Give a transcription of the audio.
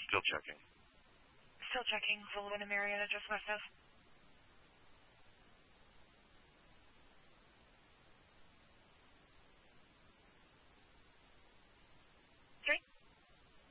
Still checking. Still checking. Full Wyndham Marietta, just west of.